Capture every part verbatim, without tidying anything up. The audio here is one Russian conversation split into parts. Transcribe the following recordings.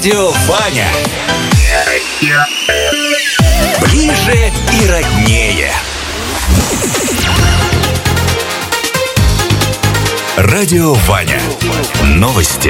Радио Ваня. Ближе и роднее. Радио Ваня. Новости.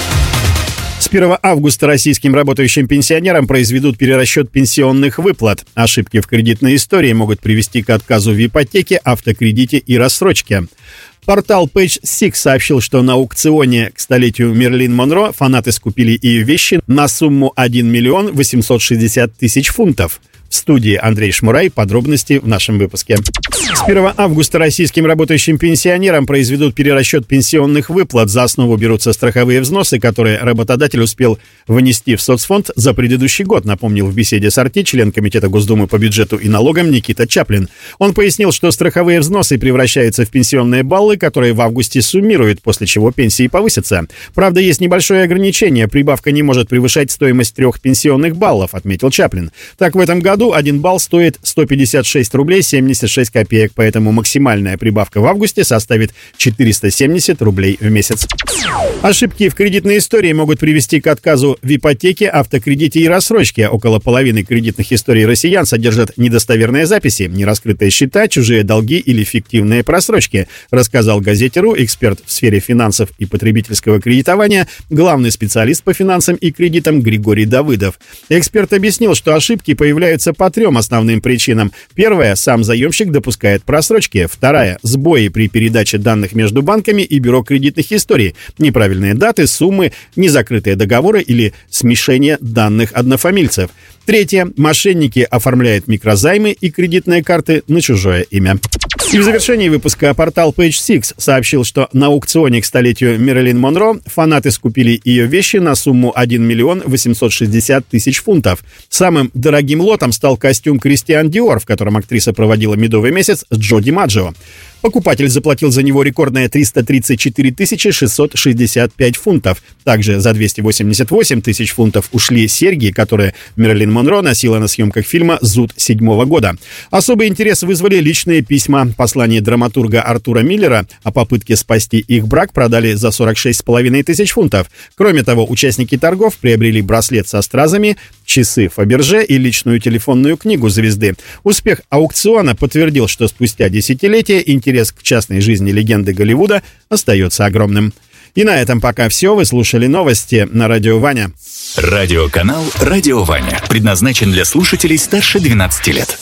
С первого августа российским работающим пенсионерам произведут перерасчет пенсионных выплат. Ошибки в кредитной истории могут привести к отказу в ипотеке, автокредите и рассрочке. Портал Page Six сообщил, что на аукционе к столетию Мерлин Монро фанаты скупили ее вещи на сумму один миллион восемьсот шестьдесят тысяч фунтов. В студии Андрей Шмурай. Подробности в нашем выпуске. С первого августа российским работающим пенсионерам произведут перерасчет пенсионных выплат. За основу берутся страховые взносы, которые работодатель успел внести в соцфонд за предыдущий год, напомнил в беседе с Арти член Комитета Госдумы по бюджету и налогам Никита Чаплин. Он пояснил, что страховые взносы превращаются в пенсионные баллы, которые в августе суммируют, после чего пенсии повысятся. Правда, есть небольшое ограничение. Прибавка не может превышать стоимость трех пенсионных баллов, отметил Чаплин. Так, в этом году один балл стоит сто пятьдесят шесть рублей семьдесят шесть копеек, поэтому максимальная прибавка в августе составит четыреста семьдесят рублей в месяц. Ошибки в кредитной истории могут привести к отказу в ипотеке, автокредите и рассрочке. Около половины кредитных историй россиян содержат недостоверные записи, нераскрытые счета, чужие долги или фиктивные просрочки, рассказал газете.ру эксперт в сфере финансов и потребительского кредитования, главный специалист по финансам и кредитам Григорий Давыдов. Эксперт объяснил, что ошибки появляются по трем основным причинам. Первая – сам заемщик допускает просрочки. Вторая – сбои при передаче данных между банками и бюро кредитных историй. Неправильные даты, суммы, незакрытые договоры или смешение данных однофамильцев. Третье – мошенники оформляют микрозаймы и кредитные карты на чужое имя. И в завершении выпуска портал Page Six сообщил, что на аукционе к столетию Мерлин Монро фанаты скупили ее вещи на сумму один миллион восемьсот шестьдесят тысяч фунтов. Самым дорогим лотом стал костюм Кристиан Диор, в котором актриса проводила медовый месяц с Джо Ди Маджио. Покупатель заплатил за него рекордные триста тридцать четыре тысячи шестьсот шестьдесят пять фунтов. Также за двести восемьдесят восемь тысяч фунтов ушли серьги, которые Мерлин Монро носила на съемках фильма «Зуд» седьмого года. Особый интерес вызвали личные письма. Послание драматурга Артура Миллера о попытке спасти их брак продали за сорок шесть с половиной тысяч фунтов. Кроме того, участники торгов приобрели браслет со стразами, часы Фаберже и личную телефонную книгу звезды. Успех аукциона подтвердил, что спустя десятилетия интерес к частной жизни легенды Голливуда остается огромным. И на этом пока все. Вы слушали новости на Радио Ваня. Радиоканал «Радио Ваня» предназначен для слушателей старше двенадцати лет.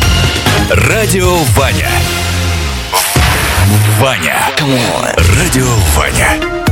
Радио Ваня. Ваня. Радио Ваня.